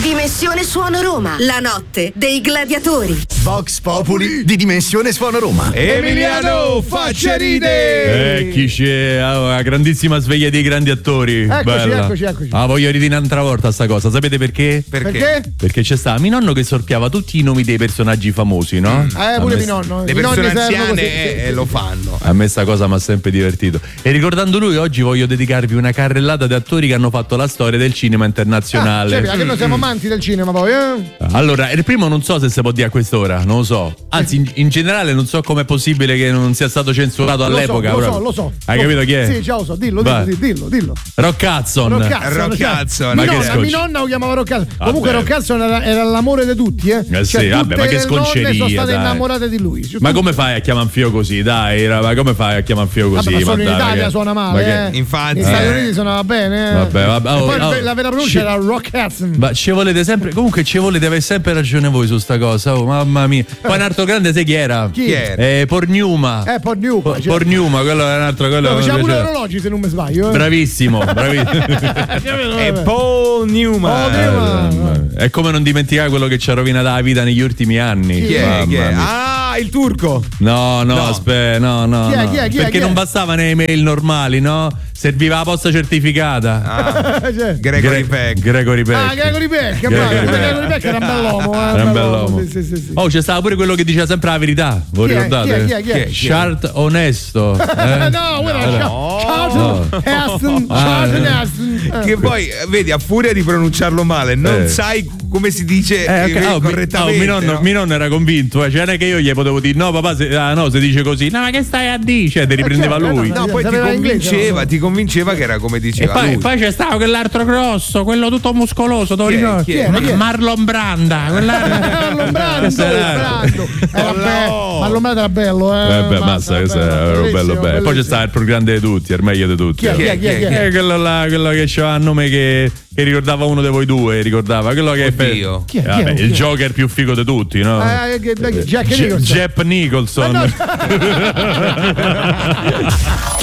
Dimensione Suono Roma, la notte dei gladiatori. Vox Populi di Dimensione Suono Roma. Emiliano Facciaride. Chi c'è? Una grandissima sveglia dei grandi attori. Eccoci. Voglio ridire un'altra volta sta cosa. Sapete perché? Perché? Perché c'è sta mio nonno che sorpiava tutti i nomi dei personaggi famosi, no? Pure mio nonno. Le persone anziane lo fanno. A me sta cosa mi ha sempre divertito. E ricordando lui, oggi voglio dedicarvi una carrellata di attori che hanno fatto la storia del cinema internazionale. Perché noi siamo amanti del cinema poi, Allora, il primo non so se si può dire a quest'ora, non lo so. Anzi, in generale non so com'è possibile che non sia stato censurato all'epoca. Lo so. Hai capito chi è? Sì, già lo so, dillo. Rock Hudson. Mia nonna lo chiamava Rock Hudson. Comunque Rock Hudson era l'amore di tutti, sì, vabbè, ma che sconceria. Sono state innamorate di lui. Ma come fai a chiamare un figlio così? Dai, ma come fai a chiamare un figlio così? Vabbè, ma solo in Italia suona male, Infatti. Negli Stati Uniti suonava bene. Vabbè. Poi la vera pronuncia era Rock Hudson. Ma ci volete sempre. Comunque ci volete avere sempre ragione voi su sta cosa. Oh, mamma mia. Poi un altro grande, sai chi era? Chi era? Porniuma. Porniuma, quello è un altro. Facciamo pure orologi se non mi sbaglio. Bravissimo. È Paul Newman. È come non dimenticare quello che ci ha rovinato la vita negli ultimi anni. Chi è? Il turco. No, aspetta, no. Chi è? Perché non bastavano le email normali, no? Serviva la posta certificata. Gregory Peck. Gregory Peck era un bell'uomo. Era un bell'uomo. Sì. Oh, c'è stato pure quello che diceva sempre la verità. Voi ricordate? Chi è? Chart onesto. Charlton Heston. Che poi, vedi, a furia di pronunciarlo male, non sai come si dice correttamente. Mio nonno era convinto, cioè non è che io gli potevo dire no papà, se dice così, no ma che stai a dire? Cioè, ti riprendeva lui. No, poi ti convinceva che era come diceva lui. E poi c'è stato quell'altro grosso, quello tutto muscoloso, te lo ricordi? Chi è? Marlon Branda. Marlon Brando era bello, Mazza, questo era bello. Poi c'è stato il più grande di tutti, il meglio di tutti. Chi è? Quello che c'aveva il nome che ricordava uno di voi due, quello che Chi è? il Joker più figo di tutti, no? Jack Nicholson. Jeff Nicholson.